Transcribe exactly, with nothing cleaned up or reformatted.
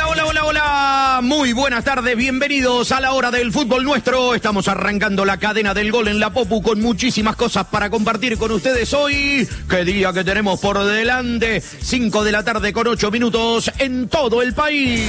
hola, hola, hola. Muy buenas tardes, bienvenidos a la hora del fútbol nuestro. Estamos arrancando la cadena del gol en la Popu con muchísimas cosas para compartir con ustedes hoy. Qué día que tenemos por delante. cinco de la tarde con ocho minutos en todo el país.